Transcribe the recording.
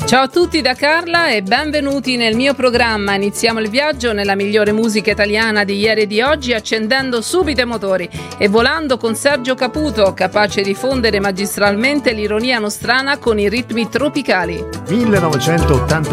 Ciao a tutti da Carla e benvenuti nel mio programma. Iniziamo il viaggio nella migliore musica italiana di ieri e di oggi, accendendo subito i motori e volando con Sergio Caputo, capace di fondere magistralmente l'ironia nostrana con i ritmi tropicali. 1980